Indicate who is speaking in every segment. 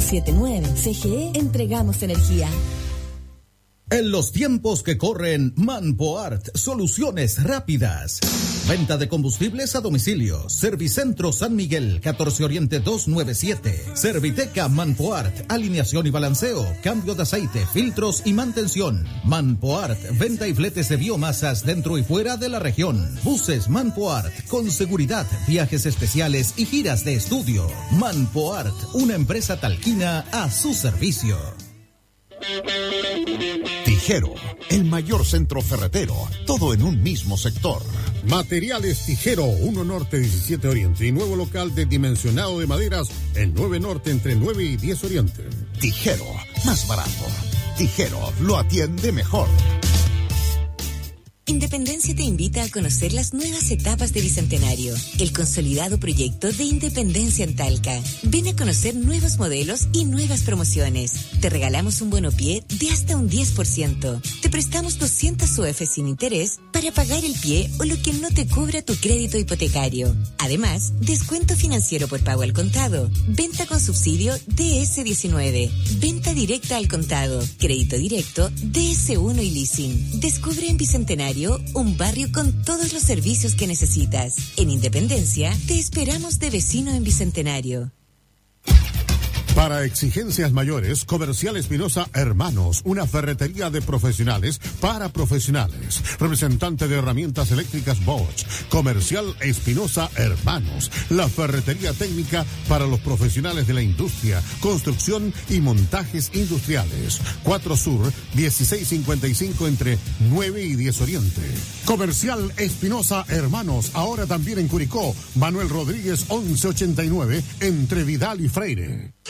Speaker 1: 879. CGE, entregamos energía.
Speaker 2: En los tiempos que corren, Manpoart, soluciones rápidas. Venta de combustibles a domicilio. Servicentro San Miguel, 14 Oriente 297. Serviteca Manpoart, alineación y balanceo, cambio de aceite, filtros y mantención. Manpoart, venta y fletes de biomasas dentro y fuera de la región. Buses Manpoart, con seguridad, viajes especiales y giras de estudio. Manpoart, una empresa talquina a su servicio.
Speaker 3: Tijero, el mayor centro ferretero, todo en un mismo sector.
Speaker 4: Materiales Tijero, 1 Norte 17 Oriente y nuevo local de dimensionado de maderas, el 9 Norte entre 9 y 10 Oriente.
Speaker 3: Tijero, más barato. Tijero, lo atiende mejor.
Speaker 5: Independencia te invita a conocer las nuevas etapas de Bicentenario, el consolidado proyecto de Independencia en Talca. Ven a conocer nuevos modelos y nuevas promociones. Te regalamos un bonopié de hasta un 10%. Te prestamos 200 UF sin interés para pagar el pie o lo que no te cubra tu crédito hipotecario. Además, descuento financiero por pago al contado, venta con subsidio DS19, venta directa al contado, crédito directo DS1 y leasing. Descubre en Bicentenario un barrio con todos los servicios que necesitas. En Independencia, te esperamos de vecino en Bicentenario.
Speaker 4: Para exigencias mayores, Comercial Espinosa Hermanos, una ferretería de profesionales para profesionales. Representante de herramientas eléctricas Bosch. Comercial Espinosa Hermanos, la ferretería técnica para los profesionales de la industria, construcción y montajes industriales. 4 Sur, 1655 entre 9 y 10 Oriente. Comercial Espinosa Hermanos, ahora también en Curicó. Manuel Rodríguez 1189 entre Vidal y Freire.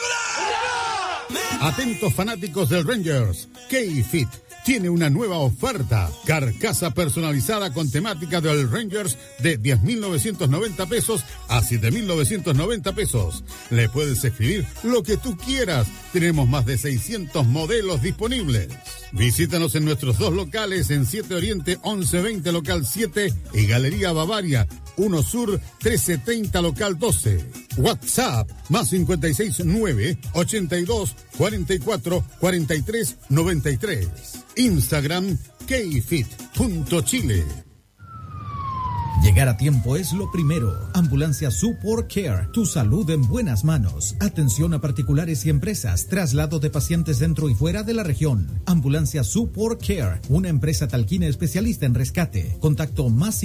Speaker 4: Atentos fanáticos del Rangers, K-Fit tiene una nueva oferta. Carcasa personalizada con temática del Rangers de 10.990 pesos a 7.990 pesos. Le puedes escribir lo que tú quieras. Tenemos más de 600 modelos disponibles. Visítanos en nuestros 2 locales en 7 Oriente 1120 local 7 y Galería Bavaria 1 Sur 1330 local 12. WhatsApp más 569 82 44 43 93. Instagram kfit.chile.
Speaker 2: Llegar a tiempo es lo primero. Ambulancia Support Care, tu salud en buenas manos. Atención a particulares y empresas, traslado de pacientes dentro y fuera de la región. Ambulancia Support Care, una empresa talquina especialista en rescate. Contacto más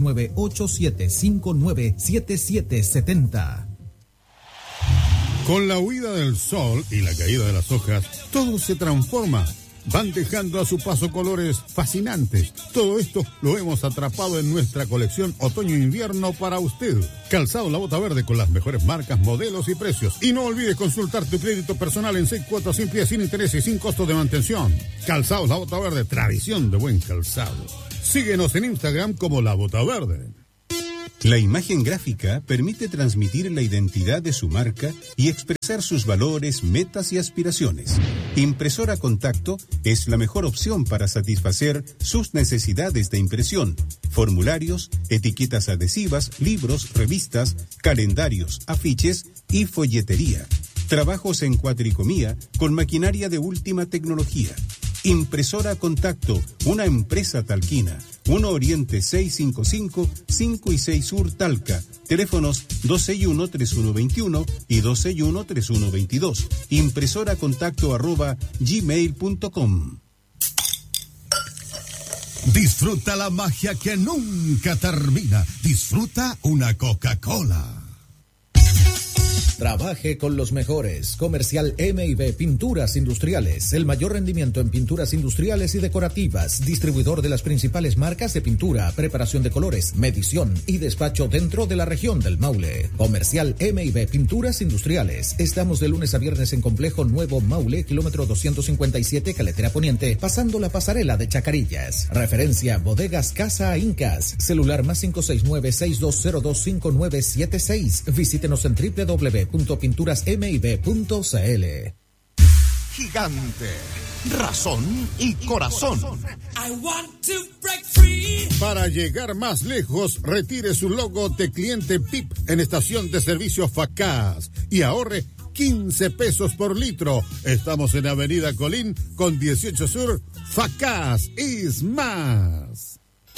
Speaker 2: 569-8759-7770.
Speaker 4: Con la huida del sol y la caída de las hojas, todo se transforma. Van dejando a su paso colores fascinantes. Todo esto lo hemos atrapado en nuestra colección otoño-invierno para usted. Calzado La Bota Verde con las mejores marcas, modelos y precios. Y no olvides consultar tu crédito personal en 6 cuotas sin pie, sin interés y sin costo de mantención. Calzados La Bota Verde, tradición de buen calzado. Síguenos en Instagram como La Bota Verde.
Speaker 6: La imagen gráfica permite transmitir la identidad de su marca y expresar sus valores, metas y aspiraciones. Impresora Contacto es la mejor opción para satisfacer sus necesidades de impresión, formularios, etiquetas adhesivas, libros, revistas, calendarios, afiches y folletería. Trabajos en cuatricomía con maquinaria de última tecnología. Impresora Contacto, una empresa talquina. 1 Oriente 655, 5 y 6 Sur Talca. Teléfonos 261-3121 y 261-3122. impresoracontacto@gmail.com.
Speaker 3: Disfruta la magia que nunca termina. Disfruta una Coca-Cola.
Speaker 2: Trabaje con los mejores. Comercial M&B Pinturas Industriales. El mayor rendimiento en pinturas industriales y decorativas. Distribuidor de las principales marcas de pintura, preparación de colores, medición y despacho dentro de la región del Maule. Comercial M&B Pinturas Industriales. Estamos de lunes a viernes en Complejo Nuevo Maule, kilómetro 257, Caletera Poniente, pasando la pasarela de Chacarillas. Referencia Bodegas Casa Incas. Celular más 569-6202-5976. Visítenos en www.pinturasmib.cl.
Speaker 3: Gigante, razón y corazón.
Speaker 4: Para llegar más lejos, retire su logo de cliente PIP en estación de servicio Facaz y ahorre 15 pesos por litro. Estamos en Avenida Colín con 18 Sur, Facás is más.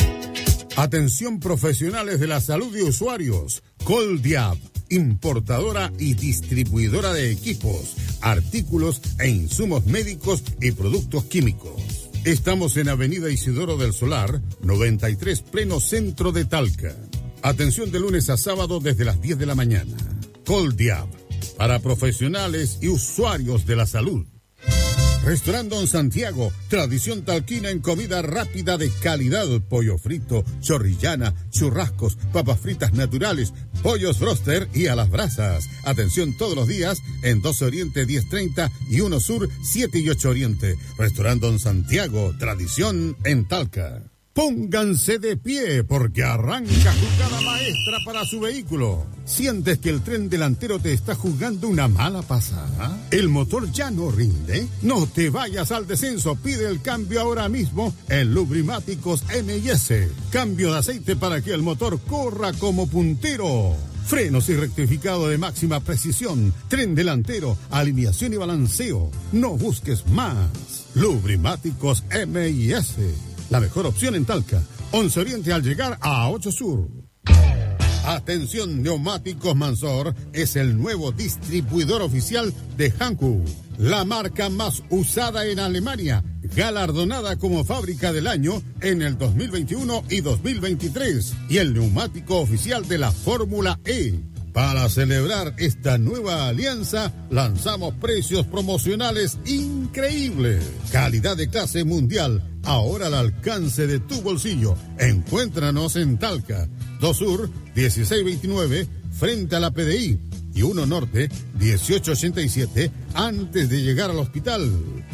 Speaker 4: Atención profesionales de la salud y usuarios. Coldiab, importadora y distribuidora de equipos, artículos e insumos médicos y productos químicos. Estamos en Avenida Isidoro del Solar, 93, pleno centro de Talca. Atención de lunes a sábado desde las 10 de la mañana. Coldiab, para profesionales y usuarios de la salud. Restaurante Don Santiago, tradición talquina en comida rápida de calidad, pollo frito, chorrillana, churrascos, papas fritas naturales, pollos broster y a las brasas. Atención todos los días en 12 Oriente 1030 y 1 Sur 7 y 8 Oriente. Restaurante Don Santiago, tradición en Talca. Pónganse de pie porque arranca jugada maestra para su vehículo. ¿Sientes que el tren delantero te está jugando una mala pasada? ¿El motor ya no rinde? No te vayas al descenso, pide el cambio ahora mismo en Lubrimáticos M&S. Cambio de aceite para que el motor corra como puntero. Frenos y rectificado de máxima precisión, tren delantero, alineación y balanceo. No busques más. Lubrimáticos M&S. La mejor opción en Talca. 11 Oriente al llegar a 8 Sur. Atención, Neumáticos Mansor es el nuevo distribuidor oficial de Hankook, la marca más usada en Alemania, galardonada como fábrica del año en el 2021 y 2023, y el neumático oficial de la Fórmula E. Para celebrar esta nueva alianza, lanzamos precios promocionales increíbles. Calidad de clase mundial, ahora al alcance de tu bolsillo. Encuéntranos en Talca, 2 Sur, 1629, frente a la PDI, y 1 Norte, 1887, antes de llegar al hospital.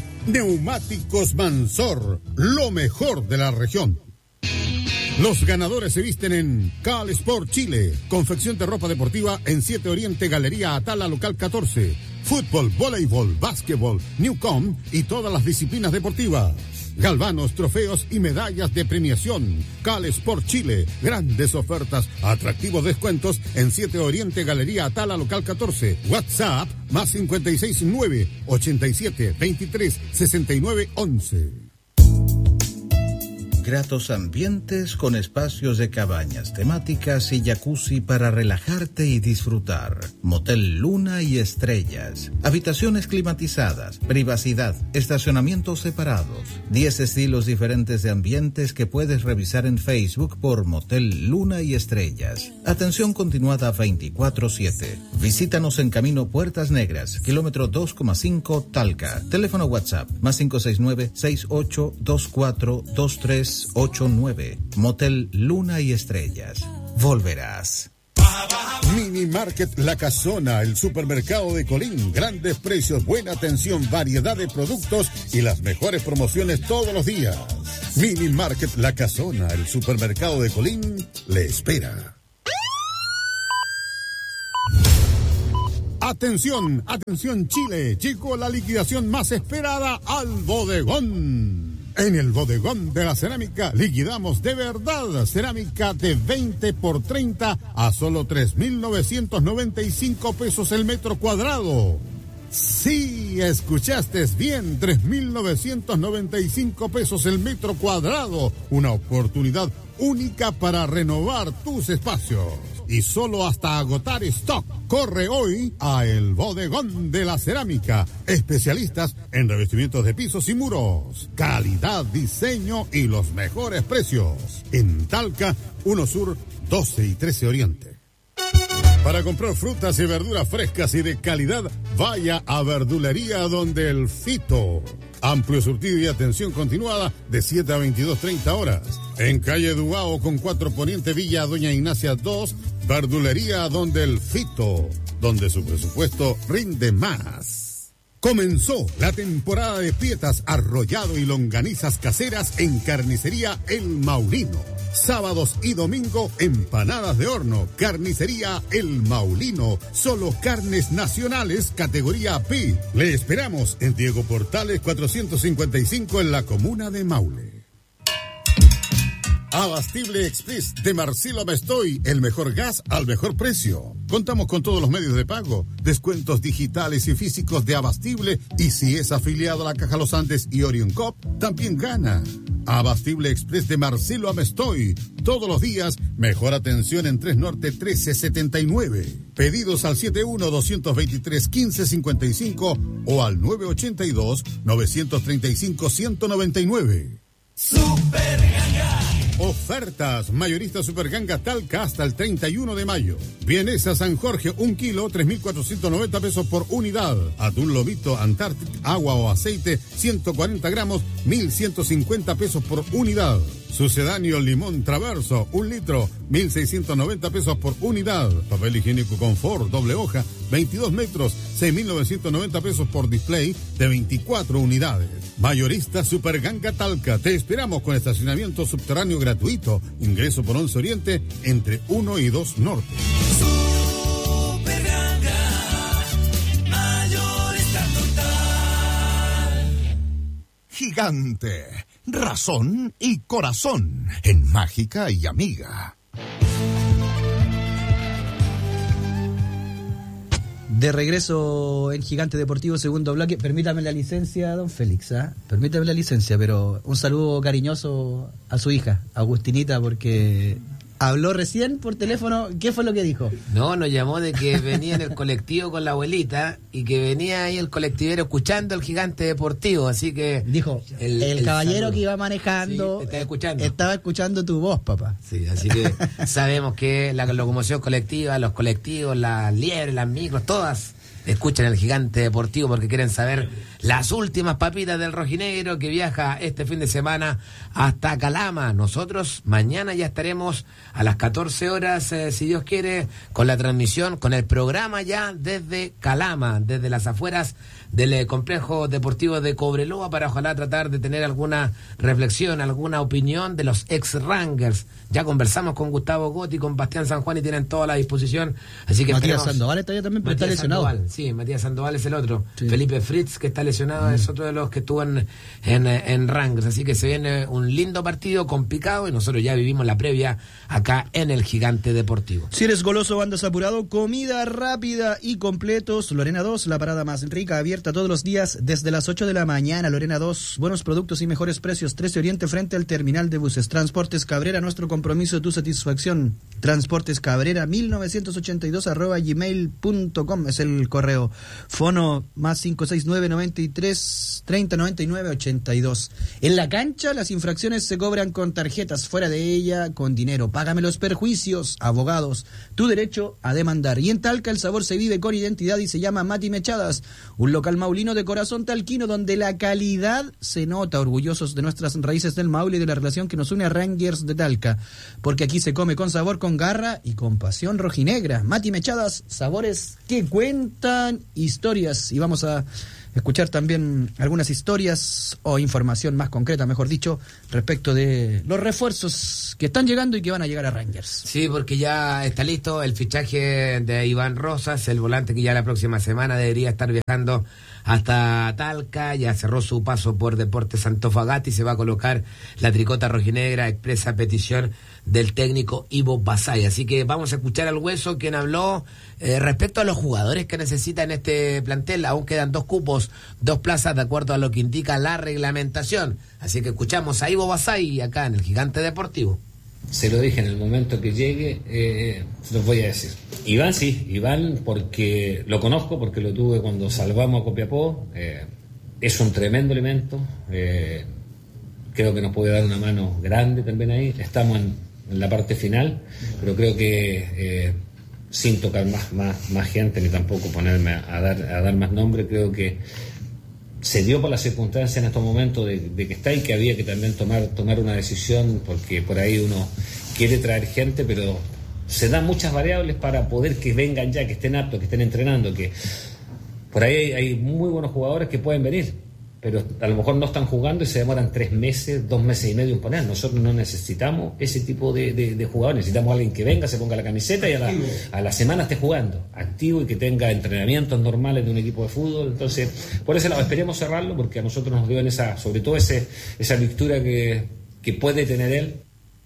Speaker 4: Neumáticos Mansor, lo mejor de la región. Los ganadores se visten en Cal Sport Chile. Confección de ropa deportiva en 7 Oriente, Galería Atala, local 14. Fútbol, voleibol, básquetbol, Newcom y todas las disciplinas deportivas. Galvanos, trofeos y medallas de premiación. Cal Sport Chile. Grandes ofertas, atractivos descuentos en 7 Oriente, Galería Atala, local 14. WhatsApp más 569 87 23 69 11.
Speaker 2: Gratos ambientes con espacios de cabañas temáticas y jacuzzi para relajarte y disfrutar. Motel Luna y Estrellas. Habitaciones climatizadas, privacidad, estacionamientos separados. 10 estilos diferentes de ambientes que puedes revisar en Facebook por Motel Luna y Estrellas. Atención continuada 24/7. Visítanos en Camino Puertas Negras, kilómetro 2,5 Talca. Teléfono WhatsApp más 569 6824 2389. Motel Luna y Estrellas. Volverás.
Speaker 4: Mini Market La Casona, el supermercado de Colín. Grandes precios, buena atención, variedad de productos y las mejores promociones todos los días. Mini Market La Casona, el supermercado de Colín, le espera. Atención, atención Chile, llegó la liquidación más esperada al bodegón. En el bodegón de la cerámica liquidamos de verdad cerámica de 20 por 30 a solo 3.995 pesos el metro cuadrado. Sí, escuchaste bien, 3.995 pesos el metro cuadrado. Una oportunidad única para renovar tus espacios. Y solo hasta agotar stock. Corre hoy a El Bodegón de la Cerámica. Especialistas en revestimientos de pisos y muros. Calidad, diseño y los mejores precios. En Talca, 1 Sur, 12 y 13 Oriente. Para comprar frutas y verduras frescas y de calidad, vaya a Verdulería Donde el Fito. Amplio surtido y atención continuada de 7 a 22:30 horas. En calle Dugao con 4 Poniente, Villa Doña Ignacia 2, Verdulería Donde el Fito, donde su presupuesto rinde más. Comenzó la temporada de pietas, arrollado y longanizas caseras en Carnicería El Maulino. Sábados y domingo, empanadas de horno. Carnicería El Maulino. Solo carnes nacionales, categoría P. Le esperamos en Diego Portales 455 en la comuna de Maule. Abastible Express de Marcelo Mestoy. El mejor gas al mejor precio. Contamos con todos los medios de pago, descuentos digitales y físicos de Abastible, y si es afiliado a la Caja Los Andes y Orion Cop, también gana. Abastible Express de Marcelo Amestoy. Todos los días, mejor atención en 3 Norte 1379. Pedidos al 71-223-1555 o al 982-935-199.
Speaker 7: Superganga.
Speaker 4: Ofertas. Mayorista Superganga Talca hasta el 31 de mayo. Vienesa San Jorge, 1 kilo, 3.490 pesos por unidad. Atún lobito Antártic, agua o aceite, 140 gramos, 1.150 pesos por unidad. Sucedáneo limón traverso, 1 litro, 1.690 pesos por unidad. Papel higiénico Confort, doble hoja, 22 metros, 6.990 pesos por display de 24 unidades. Mayorista Superganga Talca. Te esperamos con estacionamiento subterráneo gratuito. Ingreso por 11 Oriente entre 1 y 2 Norte.
Speaker 7: Superganga, Mayorista total.
Speaker 3: Gigante, razón y corazón en Mágica y Amiga.
Speaker 8: De regreso en Gigante Deportivo, segundo bloque. Permítame la licencia, don Félix, ¿eh? Permítame la licencia, pero un saludo cariñoso a su hija, Agustinita, porque habló recién por teléfono. ¿Qué fue lo que dijo?
Speaker 9: No, nos llamó de que venía en el colectivo con la abuelita y que venía ahí el colectivero escuchando el Gigante Deportivo, así que...
Speaker 8: Dijo, el caballero saludo que iba manejando,
Speaker 9: sí,
Speaker 8: estaba escuchando tu voz, papá.
Speaker 9: Sí, así que sabemos que la locomoción colectiva, los colectivos, las liebres, las micros, todas escuchan el Gigante Deportivo porque quieren saber las últimas papitas del rojinegro que viaja este fin de semana hasta Calama. Nosotros mañana ya estaremos a las 14 horas, si Dios quiere, con la transmisión, con el programa ya desde Calama, desde las afueras del complejo deportivo de Cobreloa, para ojalá tratar de tener alguna reflexión, alguna opinión de los ex-Rangers. Ya conversamos con Gustavo Gotti, con Bastián San Juan y tienen toda la disposición, así que
Speaker 8: Matías Sandoval está allá también, pero está lesionado.
Speaker 9: Sí, Matías Sandoval es el otro.
Speaker 8: Sí.
Speaker 9: Felipe Fritz, que está lesionado, es otro de los que estuvo en Rangers. Así que se viene un lindo partido, complicado, y nosotros ya vivimos la previa acá en el Gigante Deportivo.
Speaker 8: Si eres goloso o andas apurado, comida rápida y completos. Lorena 2, la parada más rica, abierta todos los días desde las 8 de la mañana. Lorena 2, buenos productos y mejores precios. 13 Oriente frente al terminal de buses. Transportes Cabrera, nuestro compromiso, tu satisfacción. Transportes Cabrera 1982@gmail.com es el correo. Fono más 569-93-30-99-82. En la cancha las infracciones se cobran con tarjetas, fuera de ella con dinero. Págame los perjuicios, abogados, tu derecho a demandar. Y en Talca el sabor se vive con identidad y se llama Mati Mechadas, un local maulino de corazón talquino donde la calidad se nota, orgullosos de nuestras raíces del Maule y de la relación que nos une a Rangers de Talca, porque aquí se come con sabor, con garra y con pasión rojinegra. Mati Mechadas, sabores que cuentan historias, y vamos a escuchar también algunas historias o información más concreta, mejor dicho, respecto de los refuerzos que están llegando y que van a llegar a Rangers.
Speaker 9: Sí, porque ya está listo el fichaje de Iván Rosas, el volante que ya la próxima semana debería estar viajando hasta Talca. Ya cerró su paso por Deportes Antofagasta y se va a colocar la tricota rojinegra, expresa petición del técnico Ivo Basay. Así que vamos a escuchar al Hueso, quien habló respecto a los jugadores que necesitan este plantel. Aún quedan 2 cupos, 2 plazas de acuerdo a lo que indica la reglamentación. Así que escuchamos a Ivo Basay acá en el Gigante Deportivo.
Speaker 10: Se lo dije en el momento que llegue, se los voy a decir. Iván sí, Iván porque lo conozco, porque lo tuve cuando salvamos a Copiapó. Es un tremendo elemento. Creo que nos puede dar una mano grande también ahí. Estamos en la parte final, pero creo que sin tocar más gente, ni tampoco ponerme a dar más nombre, creo que se dio por las circunstancias en estos momentos de que está y que había que también tomar una decisión, porque por ahí uno quiere traer gente, pero se dan muchas variables para poder que vengan ya, que estén aptos, que estén entrenando, que por ahí hay muy buenos jugadores que pueden venir, pero a lo mejor no están jugando y se demoran 3 meses, 2 meses y medio en poner. Nosotros no necesitamos ese tipo de jugadores, necesitamos a alguien que venga, se ponga la camiseta y a la semana esté jugando, activo, y que tenga entrenamientos normales de un equipo de fútbol. Entonces, por ese lado esperemos cerrarlo, porque a nosotros nos dio en esa, sobre todo esa lectura que puede tener él.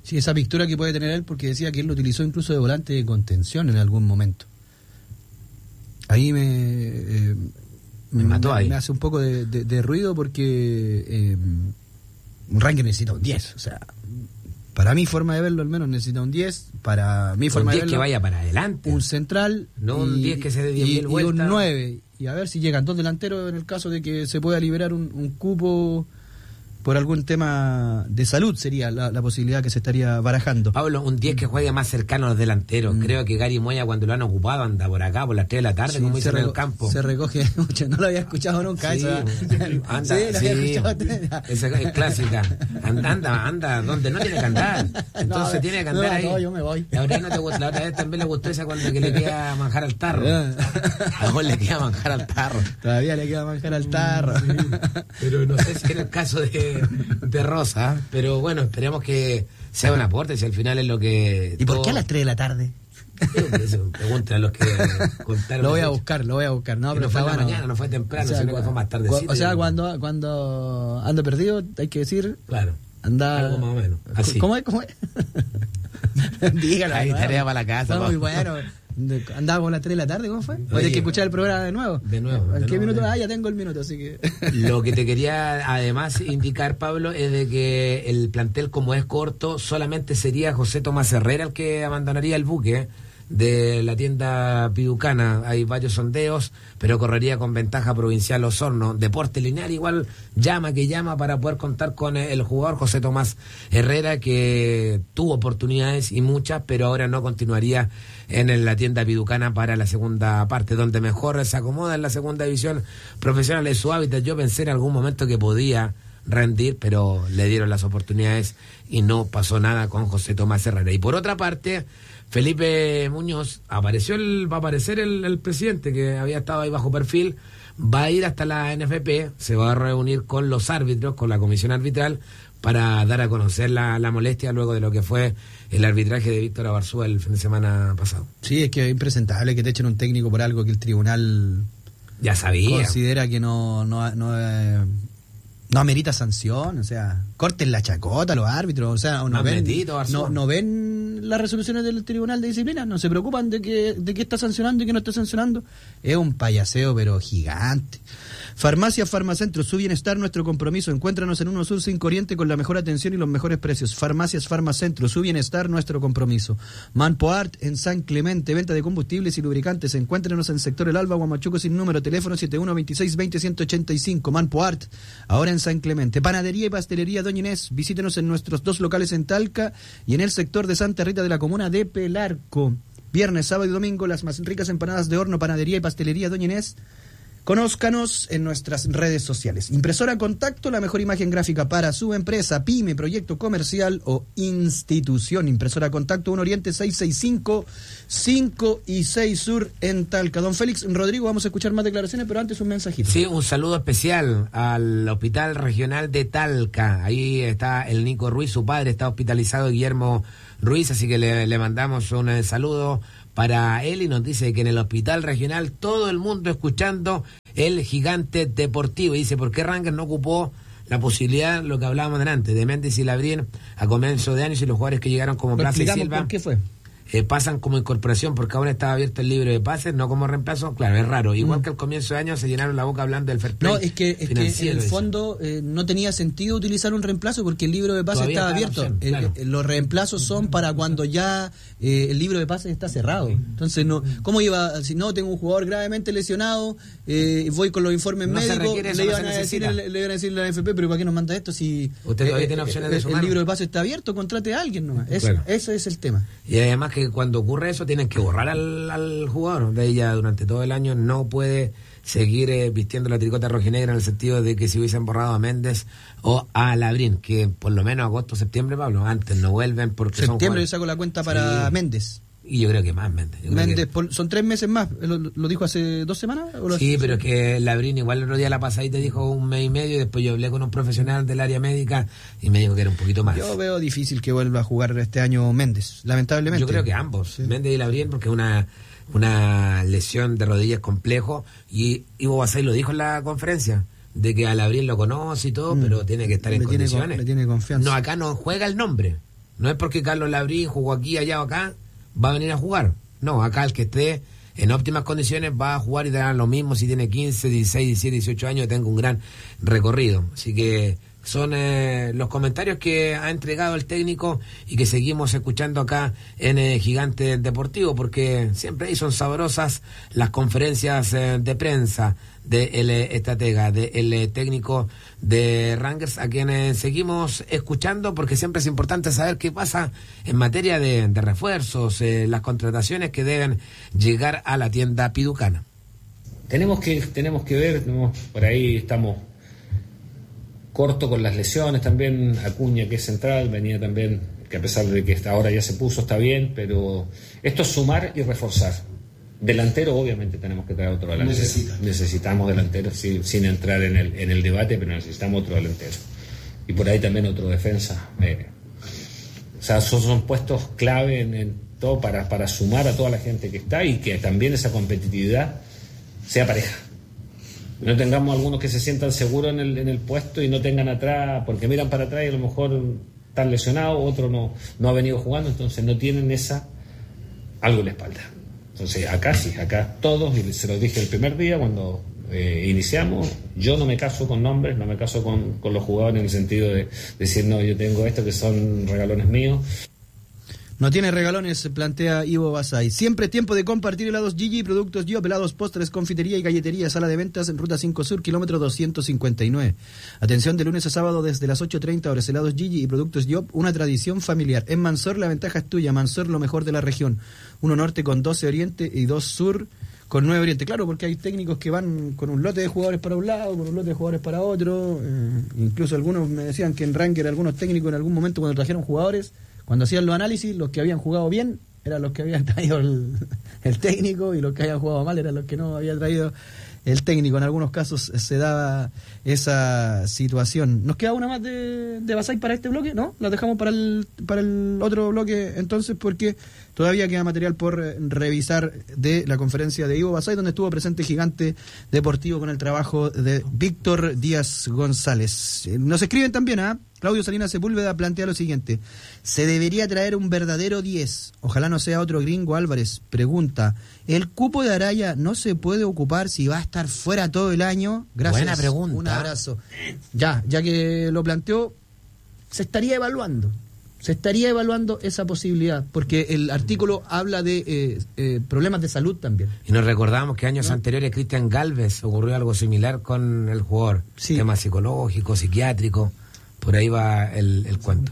Speaker 8: Sí, esa pictura que puede tener él, porque decía que él lo utilizó incluso de volante de contención en algún momento. Ahí me
Speaker 9: mató ahí.
Speaker 8: Me hace un poco de ruido porque un Ranger necesita un 10. O sea, para mi forma de verlo al menos necesita un 10. Para mi forma de verlo,
Speaker 9: un 10 que vaya para adelante.
Speaker 8: Un central.
Speaker 9: No un 10 que se dé 10.000 vueltas.
Speaker 8: Y un 9. Y a ver si llegan 2 delanteros en el caso de que se pueda liberar un cupo por algún tema de salud, sería la posibilidad que se estaría barajando.
Speaker 9: Pablo, un 10 que juegue más cercano a los delanteros. Creo que Gary Moya, cuando lo han ocupado, anda por acá por las 3 de la tarde, sí, como dicen en el campo.
Speaker 8: Se recoge mucho, no lo había escuchado nunca.
Speaker 9: Sí,
Speaker 8: esa.
Speaker 9: Anda,
Speaker 8: sí,
Speaker 9: sí, esa es clásica. Anda, donde no tiene que andar. Entonces tiene que andar ahí.
Speaker 8: No, yo me voy.
Speaker 9: La otra vez también le gustó esa cuando que le queda manjar al tarro. A vos le queda manjar al tarro.
Speaker 8: Todavía le queda manjar al tarro.
Speaker 9: Sí. Pero no sé si en el caso de Rosa, pero bueno, esperemos que sea un aporte, si al final es lo que...
Speaker 8: ¿Y por qué a las 3 de la tarde?
Speaker 9: Pregúntale a los que contaron.
Speaker 8: Lo voy a buscar. No, pero
Speaker 9: no fue en la mañana, no fue temprano, sino que fue más tarde.
Speaker 8: O sea, cuando ando perdido, hay que decir...
Speaker 9: Claro,
Speaker 8: anda...
Speaker 9: algo más o menos. Así.
Speaker 8: ¿Cómo es? Dígalo.
Speaker 9: Hay tarea para la casa.
Speaker 8: Está muy bueno. Andábamos a las 3 de la tarde, ¿cómo fue? Hay que escuchar el programa de nuevo. ¿En qué minuto? Ya tengo el minuto, así que...
Speaker 9: Lo que te quería además indicar, Pablo, es de que el plantel, como es corto, solamente sería José Tomás Herrera el que abandonaría el buque de la tienda Piducana. Hay varios sondeos, pero correría con ventaja Provincial Osorno. Deporte Lineal igual llama para poder contar con el jugador José Tomás Herrera, que tuvo oportunidades y muchas, pero ahora no continuaría en la tienda Piducana para la segunda parte, donde mejor se acomoda en la segunda división profesional, es su hábitat. Yo pensé en algún momento que podía rendir, pero le dieron las oportunidades y no pasó nada con José Tomás Herrera. Y por otra parte, Felipe Muñoz, va a aparecer el presidente que había estado ahí bajo perfil, va a ir hasta la NFP, se va a reunir con los árbitros, con la comisión arbitral, para dar a conocer la molestia luego de lo que fue el arbitraje de Víctor Abarzúa el fin de semana pasado.
Speaker 8: Sí, es que es impresentable que te echen un técnico por algo que el tribunal
Speaker 9: ya sabía,
Speaker 8: considera que no amerita sanción. O sea, corten la chacota a los árbitros. O sea, no ven las resoluciones del tribunal de disciplina, no se preocupan de qué está sancionando y qué no está sancionando. Es un payaseo pero gigante. Farmacias Farmacentro, su bienestar, nuestro compromiso. Encuéntranos en 1 Sur 5 Oriente con la mejor atención y los mejores precios. Farmacias Farmacentro, su bienestar, nuestro compromiso. Manpoart en San Clemente, venta de combustibles y lubricantes. Encuéntrenos en sector El Alba, Huamachuco sin número, teléfono 712620-185. Manpoart, ahora en San Clemente. Panadería y pastelería Doña Inés, visítenos en nuestros 2 locales en Talca y en el sector de Santa Rita de la comuna de Pelarco. Viernes, sábado y domingo, las más ricas empanadas de horno, panadería y pastelería Doña Inés. Conózcanos en nuestras redes sociales. Impresora Contacto, la mejor imagen gráfica para su empresa, pyme, proyecto comercial o institución. Impresora Contacto, 1 Oriente 665, 5 y 6 Sur en Talca. Don Félix Rodrigo, vamos a escuchar más declaraciones, pero antes un mensajito.
Speaker 9: Sí, un saludo especial al Hospital Regional de Talca. Ahí está el Nico Ruiz, su padre está hospitalizado, Guillermo Ruiz, así que le mandamos un saludo para él y nos dice que en el hospital regional todo el mundo escuchando el Gigante Deportivo. Y dice, ¿por qué Rangers no ocupó la posibilidad, lo que hablábamos delante, de Méndez y Labrín a comienzo de año, y los jugadores que llegaron como Plaza y Silva?
Speaker 8: ¿Por qué fue?
Speaker 9: Pasan como incorporación, porque ahora estaba abierto el libro de pases, no como reemplazo. Claro, es raro. Igual que al comienzo de año se llenaron la boca hablando del fair play.
Speaker 8: No, es que en el fondo no tenía sentido utilizar un reemplazo porque el libro de pases estaba abierto. Claro. Los reemplazos son para cuando ya el libro de pases está cerrado. Entonces, ¿cómo iba? Si no, tengo un jugador gravemente lesionado, voy con los informes médicos, le iban a decir a la NFP, pero ¿para qué nos manda esto si
Speaker 9: usted todavía tiene opciones de sumar?
Speaker 8: El libro de pases está abierto, contrate a alguien nomás. Eso es el tema.
Speaker 9: Y además que cuando ocurre eso tienen que borrar al jugador. De ella durante todo el año no puede seguir vistiendo la tricota rojinegra, en el sentido de que si hubiesen borrado a Méndez o a Labrín, que por lo menos agosto, septiembre, Pablo, antes no vuelven porque
Speaker 8: septiembre yo saco la cuenta para Méndez.
Speaker 9: Y yo creo que más Méndez.
Speaker 8: Son 3 meses más. ¿Lo dijo hace 2 semanas?
Speaker 9: Sí, pero es que Labrín igual el otro día la pasadita dijo 1 mes y medio, y después yo hablé con un profesional del área médica y me dijo que era un poquito más.
Speaker 8: Yo veo difícil que vuelva a jugar este año Méndez, lamentablemente.
Speaker 9: Yo creo que ambos, sí. Méndez y Labrín, porque una lesión de rodillas complejo, y Ivo Basay lo dijo en la conferencia, de que a Labrín lo conoce y todo, pero tiene que estar en condiciones.
Speaker 8: Le tiene confianza.
Speaker 9: No, acá no juega el nombre. No es porque Carlos Labrín jugó aquí, allá o acá, va a venir a jugar. No, acá el que esté en óptimas condiciones va a jugar y te dan lo mismo si tiene 15, 16, 17, 18 años y tenga un gran recorrido. Así que son los comentarios que ha entregado el técnico y que seguimos escuchando acá en Gigante Deportivo, porque siempre ahí son sabrosas las conferencias de prensa del estratega, del técnico de Rangers, a quienes seguimos escuchando, porque siempre es importante saber qué pasa en materia de refuerzos, las contrataciones que deben llegar a la tienda piducana.
Speaker 10: Tenemos que ver, por ahí estamos corto con las lesiones también. Acuña, que es central, venía también, que a pesar de que ahora ya se puso, está bien, pero esto es sumar y reforzar. Delantero, obviamente tenemos que traer otro delantero. Necesitamos delanteros, sí, sin entrar en el debate, pero necesitamos otro delantero. Y por ahí también otro defensa. O sea, son puestos clave en todo para sumar a toda la gente que está y que también esa competitividad sea pareja. No tengamos algunos que se sientan seguros en el puesto y no tengan atrás, porque miran para atrás y a lo mejor están lesionados, otro no ha venido jugando, entonces no tienen algo en la espalda. Entonces acá todos, y se lo dije el primer día cuando iniciamos, yo no me caso con nombres, no me caso con los jugadores en el sentido de decir, no, yo tengo esto que son regalones míos.
Speaker 8: No tiene regalones, plantea Ivo Basay. Siempre es tiempo de compartir helados Gigi, productos Diop, helados, postres, confitería y galletería, sala de ventas en Ruta 5 Sur, kilómetro 259. Atención de lunes a sábado desde las 8:30 horas. Helados Gigi y productos Diop, una tradición familiar. En Mansor la ventaja es tuya, Mansor lo mejor de la región. 1 norte con 12 oriente y 2 sur con 9 oriente. Claro, porque hay técnicos que van con un lote de jugadores para un lado, con un lote de jugadores para otro. Incluso algunos me decían que en Ranger, algunos técnicos en algún momento cuando trajeron jugadores, cuando hacían los análisis, los que habían jugado bien eran los que habían traído el técnico, y los que habían jugado mal eran los que no había traído el técnico. En algunos casos se daba esa situación. ¿Nos queda una más de Basay para este bloque? ¿No? ¿La dejamos para el otro bloque entonces? Porque todavía queda material por revisar de la conferencia de Ivo Basay, donde estuvo presente Gigante Deportivo con el trabajo de Víctor Díaz González. Nos escriben también a Claudio Salinas Sepúlveda, plantea lo siguiente: se debería traer un verdadero 10, ojalá no sea otro Gringo Álvarez. Pregunta: ¿el cupo de Araya no se puede ocupar si va a estar fuera todo el año? Gracias.
Speaker 9: Buena pregunta.
Speaker 8: Un abrazo. Ya que lo planteó, se estaría evaluando esa posibilidad, porque el artículo habla de problemas de salud también.
Speaker 9: Y nos recordamos que años anteriores Cristian Galvez ocurrió algo similar con el jugador. Sí. Tema psicológico, psiquiátrico. Por ahí va el cuento.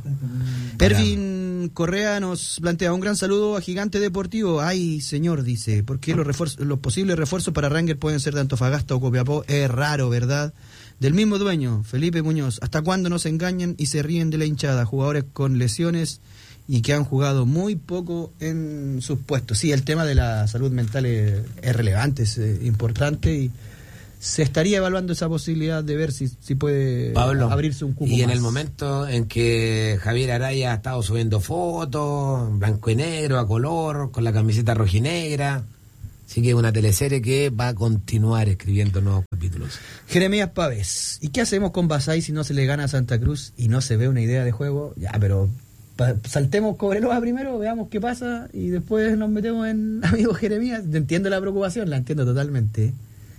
Speaker 8: Ervin Correa nos plantea: un gran saludo a Gigante Deportivo. Ay, señor, dice, ¿por qué los posibles refuerzos para Ranger pueden ser de Antofagasta o Copiapó? Es raro, ¿verdad? Del mismo dueño, Felipe Muñoz. ¿Hasta cuándo nos engañan y se ríen de la hinchada? Jugadores con lesiones y que han jugado muy poco en sus puestos. Sí, el tema de la salud mental es relevante, es importante, y se estaría evaluando esa posibilidad de ver si puede, Pablo, abrirse un cupo
Speaker 9: y
Speaker 8: más.
Speaker 9: En el momento en que Javier Araya ha estado subiendo fotos, blanco y negro, a color, con la camiseta rojinegra, así que es una teleserie que va a continuar escribiendo nuevos capítulos.
Speaker 8: Jeremías Pávez: ¿y qué hacemos con Basay si no se le gana a Santa Cruz y no se ve una idea de juego? Ya, pero saltemos Cobreloa primero, veamos qué pasa y después nos metemos en amigo Jeremías. Entiendo la preocupación, la entiendo totalmente.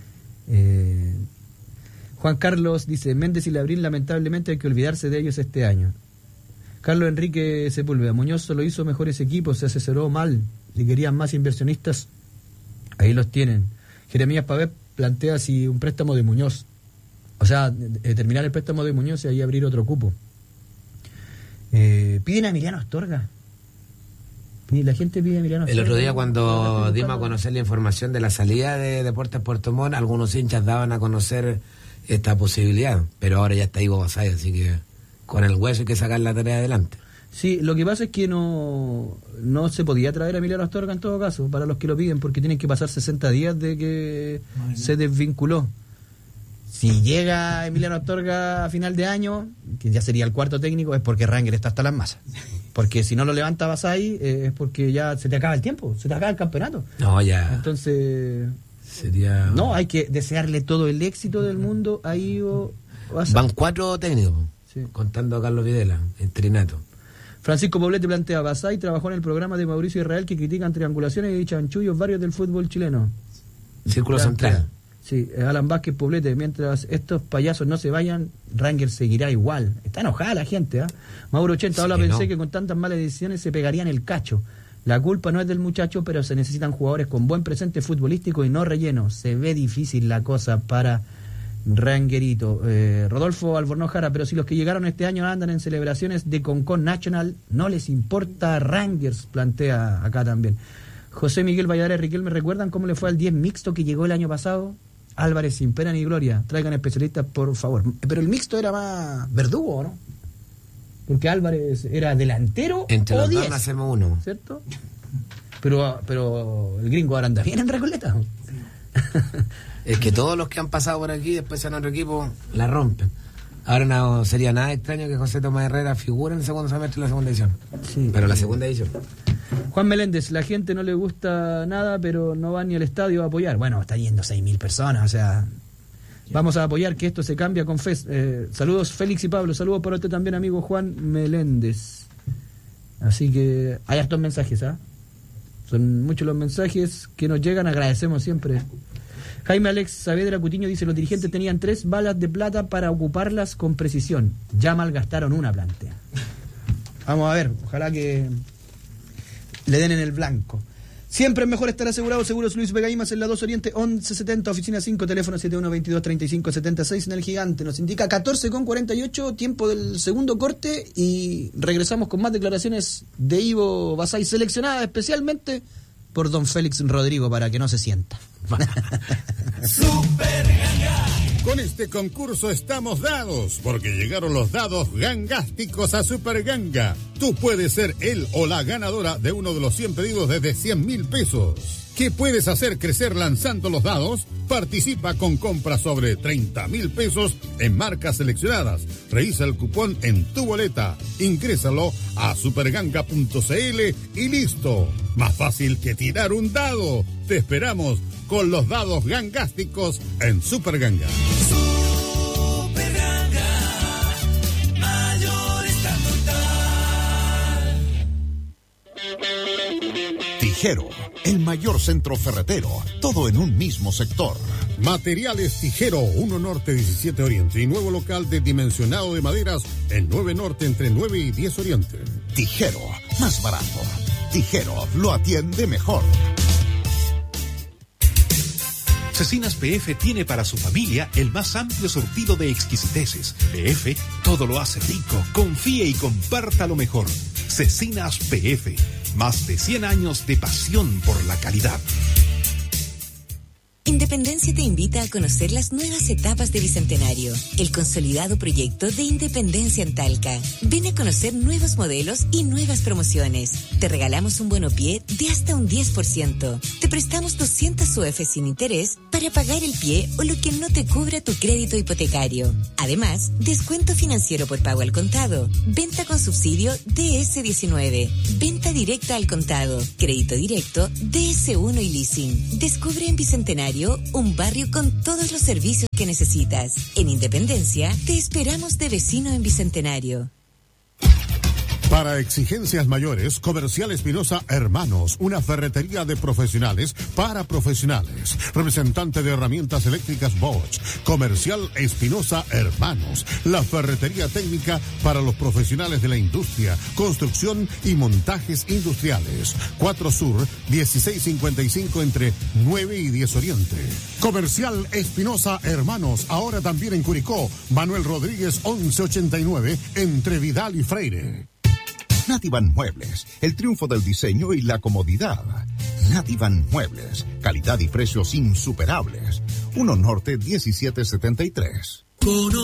Speaker 8: Juan Carlos dice: Méndez y Labrín lamentablemente hay que olvidarse de ellos este año. Carlos Enrique Sepúlveda: Muñoz solo hizo mejores equipos, se asesoró mal, le querían más inversionistas, ahí los tienen. Jeremías Pavés plantea si un préstamo de Muñoz, o sea, terminar el préstamo de Muñoz y ahí abrir otro cupo. Piden a Emiliano Astorga. La gente pide a Emiliano Astorga.
Speaker 9: El otro día cuando dimos a conocer la información de la salida de Deportes Puerto Montt, algunos hinchas daban a conocer esta posibilidad, pero ahora ya está Ivo Basay, así que con el hueso hay que sacar la tarea adelante.
Speaker 8: Sí, lo que pasa es que no se podía traer a Emiliano Astorga en todo caso, para los que lo piden, porque tienen que pasar 60 días de que se desvinculó. Si llega Emiliano Astorga a final de año, que ya sería el cuarto técnico, es porque Ranger está hasta las masas. Porque si no lo levanta Basay, es porque ya se te acaba el tiempo, se te acaba el campeonato.
Speaker 9: No, ya.
Speaker 8: Entonces,
Speaker 9: sería...
Speaker 8: No, hay que desearle todo el éxito del mundo a Ivo Basay.
Speaker 9: Van 4 técnicos, sí, contando a Carlos Videla, en trinato.
Speaker 8: Francisco Poblete plantea, Basay trabajó en el programa de Mauricio Israel que critican triangulaciones y chanchullos varios del fútbol chileno.
Speaker 9: Círculo central.
Speaker 8: Sí, Alan Vázquez Poblete, mientras estos payasos no se vayan, Rangers seguirá igual. Está enojada la gente, ¿ah? Mauro 80, ahora pensé que con tantas malas decisiones se pegarían el cacho. La culpa no es del muchacho, pero se necesitan jugadores con buen presente futbolístico y no relleno. Se ve difícil la cosa para Rangerito. Rodolfo Albornoz Jara, pero si los que llegaron este año andan en celebraciones de Concon National, no les importa Rangers, plantea acá también. José Miguel Valladares Riquelme, ¿recuerdan cómo le fue al 10 mixto que llegó el año pasado? Álvarez sin pena ni gloria, traigan especialistas por favor. Pero el mixto era más verdugo, ¿no? Porque Álvarez era delantero
Speaker 9: entre
Speaker 8: o
Speaker 9: los
Speaker 8: 10,
Speaker 9: dos hacemos uno,
Speaker 8: ¿cierto? Pero el gringo ahora anda bien en Recoleta.
Speaker 9: Es que todos los que han pasado por aquí después en otro equipo la rompen. Ahora no sería nada extraño que José Tomás Herrera figure en el segundo semestre de la segunda edición.
Speaker 8: Sí.
Speaker 9: Pero la segunda edición.
Speaker 8: Juan Meléndez, la gente no le gusta nada, pero no va ni al estadio a apoyar. Bueno, están yendo 6.000 personas, o sea, vamos a apoyar que esto se cambia con fe. Saludos Félix y Pablo, saludos para usted también, amigo Juan Meléndez. Así que hay hartos mensajes, ¿ah? Son muchos los mensajes que nos llegan, agradecemos siempre. Jaime Alex Saavedra Cutiño dice, los dirigentes tenían 3 balas de plata para ocuparlas con precisión. Ya malgastaron una, plantea. Vamos a ver, ojalá que le den en el blanco. Siempre es mejor estar asegurado. Seguros Luis Vega Imas en la 2 Oriente 1170, oficina 5, teléfono 71223576 en el Gigante. Nos indica 14:48, tiempo del segundo corte, y regresamos con más declaraciones de Ivo Basay, seleccionadas especialmente por don Félix Rodrigo para que no se sienta.
Speaker 7: Super Ganga.
Speaker 4: Con este concurso estamos dados, porque llegaron los dados gangásticos a Super Ganga. Tú puedes ser el o la ganadora de uno de los 100 pedidos desde 100.000 pesos. ¿Qué puedes hacer crecer lanzando los dados? Participa con compras sobre 30.000 pesos en marcas seleccionadas. Revisa el cupón en tu boleta. Ingrésalo a superganga.cl y listo. Más fácil que tirar un dado. Te esperamos con los dados gangásticos en Super Ganga.
Speaker 7: Super Ganga. Mayorista total.
Speaker 3: Tijero, el mayor centro ferretero, todo en un mismo sector.
Speaker 4: Materiales Tijero, 1 Norte 17 Oriente y nuevo local de dimensionado de maderas en 9 Norte entre 9 y 10 Oriente.
Speaker 3: Tijero, más barato. Tijero, lo atiende mejor.
Speaker 11: Cecinas PF tiene para su familia el más amplio surtido de exquisiteces. PF todo lo hace rico. Confíe y comparta lo mejor. Cecinas PF, más de 100 años de pasión por la calidad.
Speaker 5: Independencia te invita a conocer las nuevas etapas de Bicentenario, el consolidado proyecto de Independencia en Talca. Ven a conocer nuevos modelos y nuevas promociones. Te regalamos un bonopié de hasta un 10%. Te prestamos 200 UF sin interés para pagar el pie o lo que no te cubra tu crédito hipotecario. Además, descuento financiero por pago al contado, venta con subsidio DS19, venta directa al contado, crédito directo, DS1 y leasing. Descubre en Bicentenario un barrio con todos los servicios que necesitas. En Independencia, te esperamos de vecino en Bicentenario.
Speaker 4: Para exigencias mayores, Comercial Espinosa Hermanos, una ferretería de profesionales para profesionales. Representante de herramientas eléctricas Bosch. Comercial Espinosa Hermanos, la ferretería técnica para los profesionales de la industria, construcción y montajes industriales. 4 Sur, 1655 entre 9 y 10 Oriente. Comercial Espinosa Hermanos, ahora también en Curicó. Manuel Rodríguez 1189 entre Vidal y Freire.
Speaker 3: Nativan Muebles, el triunfo del diseño y la comodidad. Nativan Muebles, calidad y precios insuperables. 1 Norte 1773.